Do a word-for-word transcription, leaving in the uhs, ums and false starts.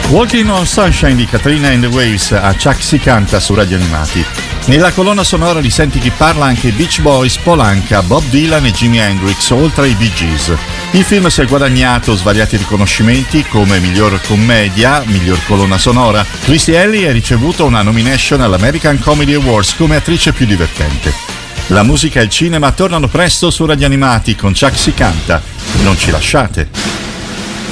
Walking on Sunshine di Katrina and the Waves a Chuck si canta su Radio Animati. Nella colonna sonora di Senti chi parla anche Beach Boys, Paul Anka, Bob Dylan e Jimi Hendrix, oltre ai Bee Gees. Il film si è guadagnato svariati riconoscimenti come miglior commedia, miglior colonna sonora. Christy Alley ha ricevuto una nomination all'American Comedy Awards come attrice più divertente. La musica e il cinema tornano presto su Radio Animati con Chuck si canta. Non ci lasciate!